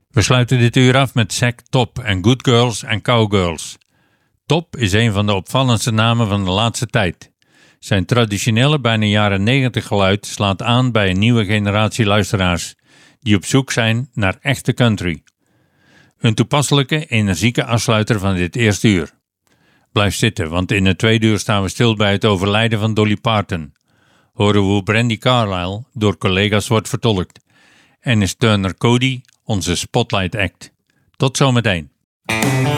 We sluiten dit uur af met Zack Top en Good Girls and Cowgirls. Top is een van de opvallendste namen van de laatste tijd. Zijn traditionele, bijna jaren 90 geluid slaat aan bij een nieuwe generatie luisteraars die op zoek zijn naar echte country. Een toepasselijke, energieke afsluiter van dit eerste uur. Blijf zitten, want in het tweede uur staan we stil bij het overlijden van Dolly Parton. Horen we hoe Brandi Carlile door collega's wordt vertolkt. En is Turner Cody onze Spotlight Act. Tot zometeen.